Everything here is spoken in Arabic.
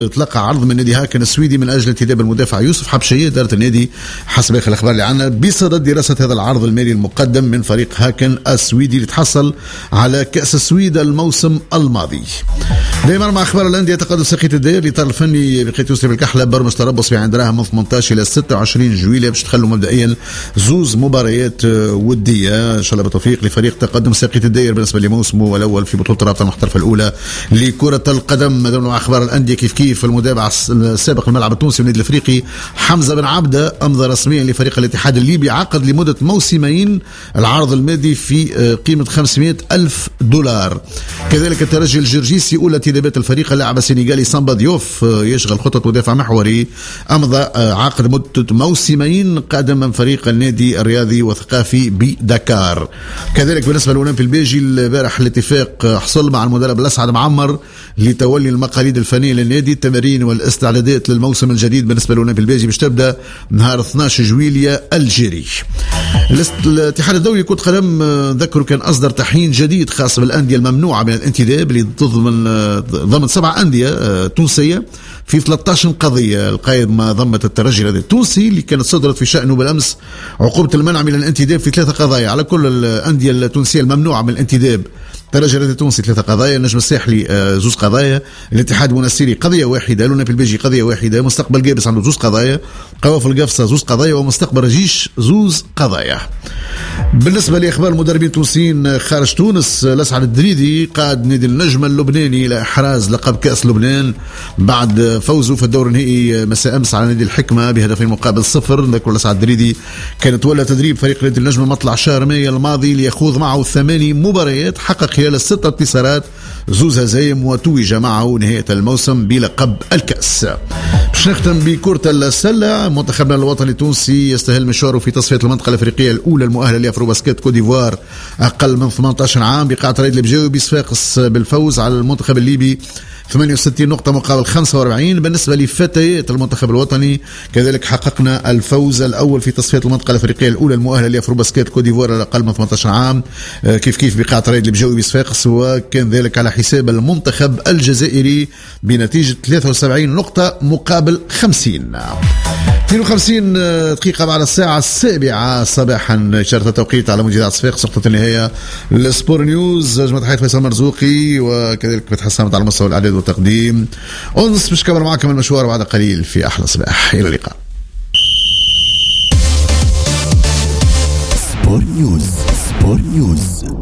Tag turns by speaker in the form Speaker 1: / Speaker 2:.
Speaker 1: تلقى عرض من نادي هاكن السويدي من اجل انتداب المدافع يوسف حبشيه. دارت النادي حسب اخر الاخبار اللي عندنا بصدد دراسه هذا العرض المالي المقدم من فريق هاكن السويدي لتحصل على كاس السويد الموسم الماضي. دائما مع اخبار الانديه، تقدم ساقية الدائر الاطار الفني بقيت يوسف الكحله برمج تربص في عند راها من 18 الى 26 جويليه باش تخلوا مبدئيا زوز مباريات وديه ان شاء الله بالتوفيق لفريق تقدم ساقية الدائر بالنسبه لموسمه الاول في بطوله الرابطه المحترفه الاولى لكره القدم. مع اخبار الانديه كيف في المدافع السابق الملعب التونسي والنادي الافريقي حمزه بن عبده امضى رسميا لفريق الاتحاد الليبي عقد لمده موسمين، العرض المادي في قيمه 500,000 دولار. كذلك الترجي الجرجيسي اولى انتدابات الفريق، اللاعب السنغالي سامبا ديوف يشغل خطه مدافع محوري امضى عقد مده موسمين قادم من فريق النادي الرياضي والثقافي بدكار. كذلك بالنسبه للاولمبي البيجي البارح الاتفاق حصل مع المدرب الاسعد معمر لتولي المقاليد الفنيه للنادي. التمارين والاستعدادات للموسم الجديد بالنسبه للاولمبي البيجي باش تبدا نهار 12 جويلية الجاري. الاتحاد الدولي لكرة القدم ذكروا كان اصدر تحيين جديد خاص بالانديه الممنوعه من الانتداب اللي ضمن 7 انديه تونسيه في 13 قضيه. القائد ما ضمت الترجي التونسي اللي كانت صدرت في شأنه بالامس عقوبه المنع من الانتداب في 3 قضايا على كل الانديه التونسيه الممنوعه من الانتداب. الترجي التونسي 3 قضايا، النجم الساحلي 2 قضايا، الاتحاد المنستيري قضيه واحده، الأولمبي البيجي قضيه واحده، مستقبل جابس عنده 2 قضايا، قوافل القفصه 2 قضايا، ومستقبل رجيش 2 قضايا. بالنسبه لاخبار المدربين التونسيين خارج تونس، الاسعد الدريدي قاد نادي النجم اللبناني الى احراز لقب كاس لبنان بعد فوزه في الدور النهائي مساء امس على نادي الحكمه بهدفين مقابل 0. ذكر الاسعد الدريدي كانت تولى تدريب فريق نادي النجم مطلع شهر مايو الماضي ليخوض معه 8 مباريات، حقق خلال 6 انتصارات 2 هزايم وتوج معه نهايه الموسم بلقب الكاس. باش نختم بكرة السله، منتخبنا الوطني التونسي يستهل مشواره في تصفيه المنطقه الافريقيه الاولى المؤهله لافرو باسكت كوت ديفوار اقل من 18 عام بقاعه ريد البجاوي صفاقس بالفوز على المنتخب الليبي 68 نقطة مقابل 45. بالنسبة لفتيات المنتخب الوطني كذلك حققنا الفوز الأول في تصفية المنطقة الأفريقية الأولى المؤهلة لأفرو باسكت كوت ديفوار الأقل من 18 عام كيف بقاعة ريد البجاوي بصفاقس، وكان ذلك على حساب المنتخب الجزائري بنتيجة 73 نقطة مقابل 50. 52 دقيقة بعد الساعة 7 صباحا إشارة التوقيت على منجزات صفاقس. نقطة النهاية لسبور نيوز، جمع تحية فيصل مرزوقي وكذلك فتح السامة على مستوى الإعداد والتقديم. أنس باش كمل معكم المشوار بعد قليل في أحلى صباح. إلى اللقاء.
Speaker 2: سبور نيوز.